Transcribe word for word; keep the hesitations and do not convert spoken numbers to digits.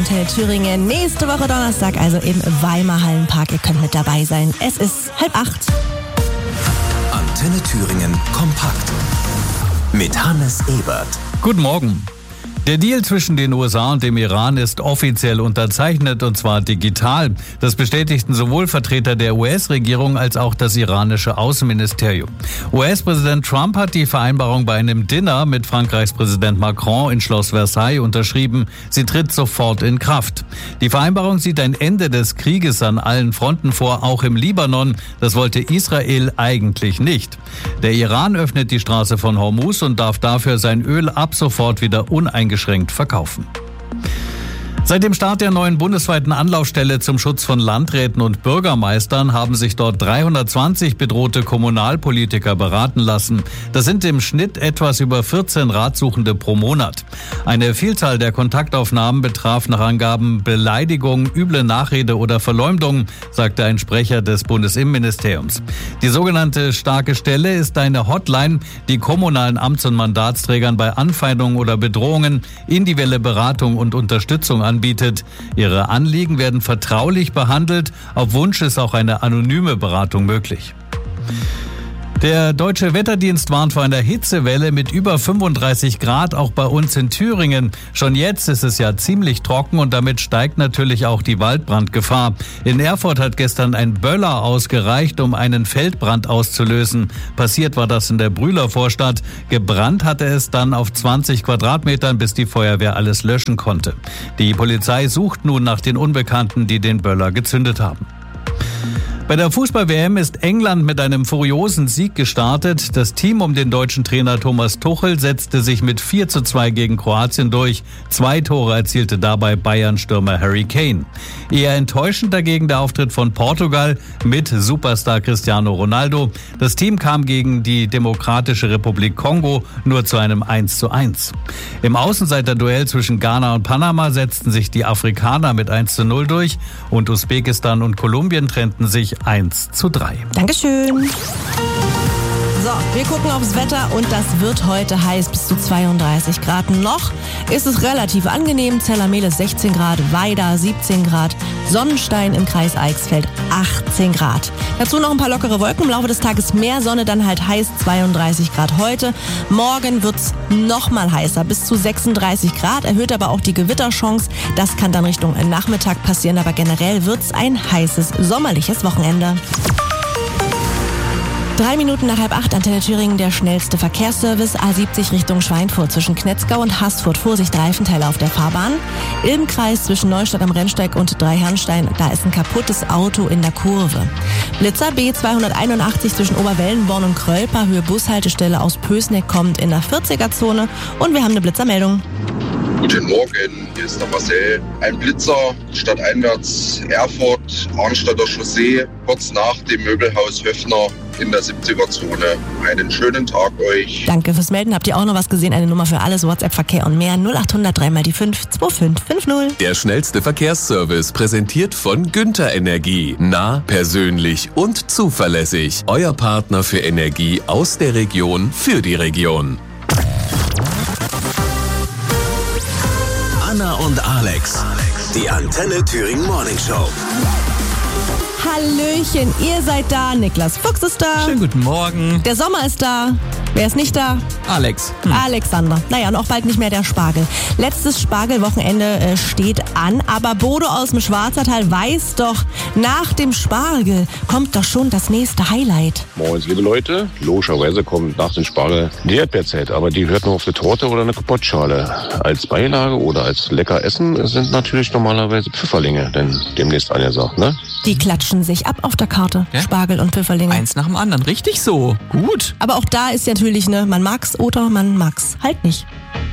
Antenne Thüringen. Nächste Woche Donnerstag, also im Weimar Hallenpark. Ihr könnt mit dabei sein. Es ist halb acht. Antenne Thüringen kompakt mit Hannes Ebert. Guten Morgen. Der Deal zwischen den U S A und dem Iran ist offiziell unterzeichnet, und zwar digital. Das bestätigten sowohl Vertreter der U S-Regierung als auch das iranische Außenministerium. U S-Präsident Trump hat die Vereinbarung bei einem Dinner mit Frankreichs Präsident Macron in Schloss Versailles unterschrieben. Sie tritt sofort in Kraft. Die Vereinbarung sieht ein Ende des Krieges an allen Fronten vor, auch im Libanon. Das wollte Israel eigentlich nicht. Der Iran öffnet die Straße von Hormuz und darf dafür sein Öl ab sofort wieder uneingeschränkt verkaufen. Seit dem Start der neuen bundesweiten Anlaufstelle zum Schutz von Landräten und Bürgermeistern haben sich dort dreihundertzwanzig bedrohte Kommunalpolitiker beraten lassen. Das sind im Schnitt etwas über vierzehn Ratsuchende pro Monat. Eine Vielzahl der Kontaktaufnahmen betraf nach Angaben Beleidigung, üble Nachrede oder Verleumdung, sagte ein Sprecher des Bundesinnenministeriums. Die sogenannte starke Stelle ist eine Hotline, die kommunalen Amts- und Mandatsträgern bei Anfeindungen oder Bedrohungen individuelle Beratung und Unterstützung anbietet. Anbietet. Ihre Anliegen werden vertraulich behandelt. Auf Wunsch ist auch eine anonyme Beratung möglich. Der Deutsche Wetterdienst warnt vor einer Hitzewelle mit über fünfunddreißig Grad auch bei uns in Thüringen. Schon jetzt ist es ja ziemlich trocken und damit steigt natürlich auch die Waldbrandgefahr. In Erfurt hat gestern ein Böller ausgereicht, um einen Feldbrand auszulösen. Passiert war das in der Brühler Vorstadt. Gebrannt hatte es dann auf zwanzig Quadratmetern, bis die Feuerwehr alles löschen konnte. Die Polizei sucht nun nach den Unbekannten, die den Böller gezündet haben. Bei der Fußball-W M ist England mit einem furiosen Sieg gestartet. Das Team um den deutschen Trainer Thomas Tuchel setzte sich mit vier zu zwei gegen Kroatien durch. Zwei Tore erzielte dabei Bayern-Stürmer Harry Kane. Eher enttäuschend dagegen der Auftritt von Portugal mit Superstar Cristiano Ronaldo. Das Team kam gegen die Demokratische Republik Kongo nur zu einem eins zu eins. Im Außenseiterduell zwischen Ghana und Panama setzten sich die Afrikaner mit eins zu null durch und Usbekistan und Kolumbien trennten sich eins zu drei. Dankeschön. So, wir gucken aufs Wetter und das wird heute heiß, bis zu zweiunddreißig Grad. Noch ist es relativ angenehm. Zellermehl ist sechzehn Grad, Weida siebzehn Grad, Sonnenstein im Kreis Eichsfeld achtzehn Grad. Dazu noch ein paar lockere Wolken, im Laufe des Tages mehr Sonne, dann halt heiß, zweiunddreißig Grad heute. Morgen wird's noch mal heißer, bis zu sechsunddreißig Grad, erhöht aber auch die Gewitterchance. Das kann dann Richtung Nachmittag passieren, aber generell wird's ein heißes, sommerliches Wochenende. Drei Minuten nach halb acht, Antenne Thüringen, der schnellste Verkehrsservice. A siebzig Richtung Schweinfurt zwischen Knetzgau und Haßfurt. Vorsicht, Reifenteile auf der Fahrbahn. Ilmkreis zwischen Neustadt am Rennsteig und Dreiherrenstein. Da ist ein kaputtes Auto in der Kurve. Blitzer B zweihunderteinundachtzig zwischen Oberwellenborn und Krölper. Höhe Bushaltestelle aus Pößneck kommt in der vierziger-Zone. Und wir haben eine Blitzermeldung. Guten Morgen, hier ist der Marcel. Ein Blitzer stadteinwärts Erfurt, Arnstadter Chaussee, kurz nach dem Möbelhaus Höfner in der siebziger-Zone. Einen schönen Tag euch. Danke fürs Melden. Habt ihr auch noch was gesehen? Eine Nummer für alles, WhatsApp-Verkehr und mehr. null achthundert drei mal die fünf zwei fünf fünf null. Der schnellste Verkehrsservice präsentiert von Günther Energie. Nah, persönlich und zuverlässig. Euer Partner für Energie aus der Region für die Region. Anna und Alex, die Antenne Thüringen Morning Show. Hallöchen, ihr seid da. Niklas Fuchs ist da. Schönen guten Morgen. Der Sommer ist da. Wer ist nicht da? Alex. Hm. Alexander. Naja, und auch bald nicht mehr der Spargel. Letztes Spargelwochenende äh, steht an, aber Bodo aus dem Schwarzertal weiß doch, nach dem Spargel kommt doch schon das nächste Highlight. Moin, liebe Leute. Logischerweise kommt nach dem Spargel die Erdbeerzeit, aber die hört nur auf eine Torte oder eine Kapottschale. Als Beilage oder als lecker Essen sind natürlich normalerweise Pfifferlinge, denn demnächst angesagt, ne? Die klatschen sich ab auf der Karte, Ja? Spargel und Pfifferlinge. Eins nach dem anderen. Richtig so. Gut. Aber auch da ist ja natürlich, ne, man mag's oder man mag's halt nicht.